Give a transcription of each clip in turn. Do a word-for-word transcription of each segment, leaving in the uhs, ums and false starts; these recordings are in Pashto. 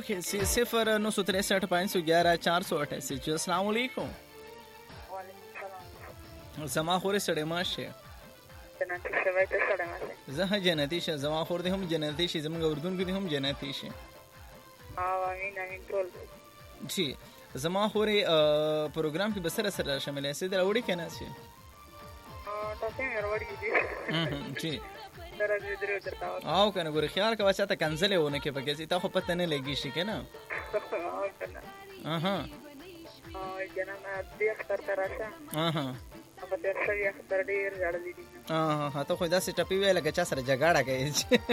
ओके सिफर नौ सौ तिरसठ पाँच सौ ग्यारह चार सौ अठासी जी अस्सलाम वालेकुम زما خورې سړی ماشه جنتی شوی ته سړی ماشه زه جنتی شه زما خور دې هم جنتی شي زموږ اردن کې هم جنتی شي او امین امین ټول جی زما خورې پروګرام کې بسره سره شامل شي دا وړي کنه شي تاسو یې وړي دي جی درځي درو درته او کنه ګوري خیال کا واسطه کنسل ونه کې پکې تا خو پته نه لګی شي کنه اها او جنانه دې اختر تراشه اها په دې سړي اختر ډیر جوړلې دي اها ته خو داسې ټپی ویل چې چا سره جګړه کوي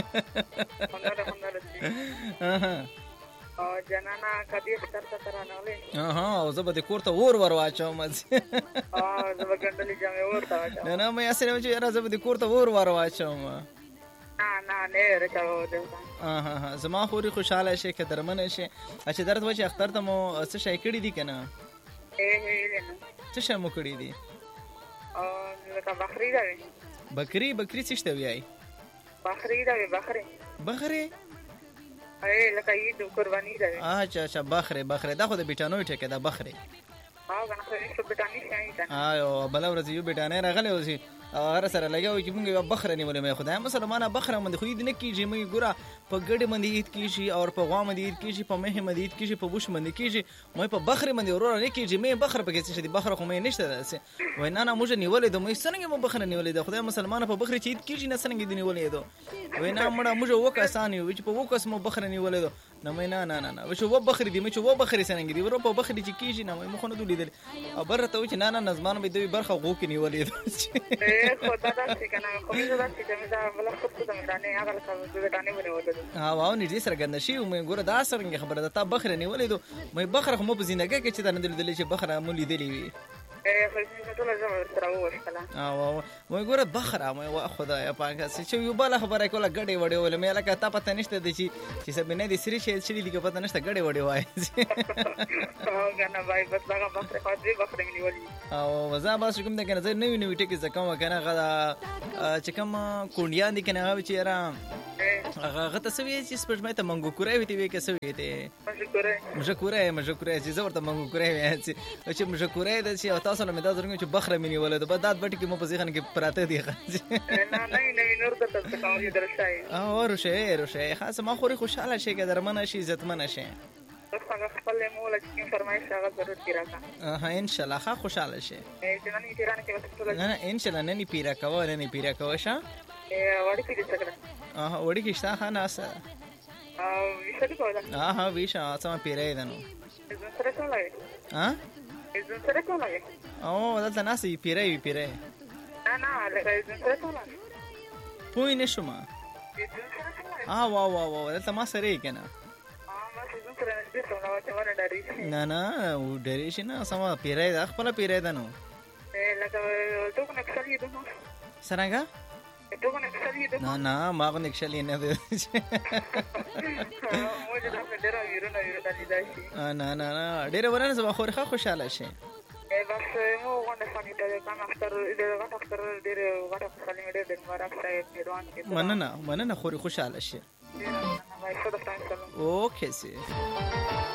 اها او جنانه کدي اختر ترانه ولې اها او زه به د کور ته ور ور واچوم او زه به ګندلې جامې ورته واچوم نه نه مې اسره چې را زه به د کور ته ور ور واچوم نه نه نه راځو دې اها زما خوري خوشاله شي که درمنه شي چې درته و چې اختر ته مو څه شي کړی دي کنه اے نه څه شي مو کړی دي او لکه بخری دا بکری بکری څه شته ویای بخری دا بخری بخری اے لکه عید قربانی دا اچھا اچھا بخری بخری دا خو د بیٹانوي ټکه دا بخری او کنه خو بیٹانی شي کنه آیو بل ورځ یو بیٹانه راغلی اوسې هغه سره لګاوي چې موږ یو بخره نیولې مې خدای مسلمانه بخره مند خو دې نه کیږي مې ګوره په ګډه مند عید کیږي او په غوا مند عید کیږي په مه مند عید کیږي په بوش مند کیږي مې په بخره مند ورور نه کیږي مې بخره پکې څه دي بخره خو مې نشته ده وای نه نه موږ نیولې ده مې څنګه مې بخره نیولې ده خدای مسلمانه په بخره چې عید کیږي نه څنګه دې نیولې ده وای نه مړه موږ وکاسان یو چې په وکاس مو بخره نیولې ده نه مې نه نه نه و چې و بخره دې مې چې و بخره څنګه دي ورو په بخره چې کیږي نه مې مخ نه دولیدل او برته و چې نه نه نظمان مې دوی برخه غو کې نیولې ده خدا دا څنګه کومې دا چې دا بل څه څه نه هغه څه دا نه ونیول ها واو نږدې سره ګند شي مې ګوره دا سره خبره ده تا بخره نیولې ده مې بخره خو مو په زندګۍ کې چې دا نه دلې چې بخره مو لیدلې وي اے خو ټول زما سره وښکلا او مې ګوره بخره مې وا خدای پاک چې یو بل خبره کوله غړې وړې ول مې لکه تا پته نشته د چې چې سب نه دي سری شي چې لیکه پته نشته غړې وړې وای او کنه وای بس هغه بخره خو دې بخره نیولې او وزا با کوم د کنه زه نوې نوې ټکی زکم کنه غدا چې کوم کونډیان دي کنه هغه چې را هغه غته سوي چې سپږمې ته منګو کورای وي ته وی کې سوي ته مجه کورای مجه کورای چې زه ورته منګو کورای وي چې مجه کورای د چې تاسو له مدار درنګ چې بخره مې نیولې ده بد بټ کې مو په ځخن کې پراته دي نه نه نه نور د تاسو کوم درشای او روشه روشه خاص ما خوري خوشاله شي که درمنه شي عزتمنه شي څنګه خپل مولا چې فرمایش هغه ضرور کیراکا ها ان شاء الله ښه خوشاله شي چې نن ایران کې وسه نه نه ان شاء الله نن پیرا کوه نن پیرا کوه شه وړي کې څنګه اه وړي کې شته خانه اسه او ویشه کوله اه ها ویشه سم پیرا ده نو سره کوله ها سره کوله او دا ناس پیرا وی پیرا نه نه لکه سره کوله پوی نشم اه واو واو دا ما سره کنه نه نه و ډېرې شي نه سم پیرای دا خپل پیرای ده نو لکه ته کو نکسلی ده نو څنګه ته کو نکسلی ده نه نه ما کو نکسلی نه ده مو دې دا ډېر ویرونه ویرونه دي شي نه نه نه ډېر ورنه زما خو ښه خوشاله شي بس مو غونډه سمې ته کوم اختر دې غټ اختر دې غټ سالي مې دې مبارک صاحب پیروان کې مننه مننه خوري خوشاله شي اوکې سي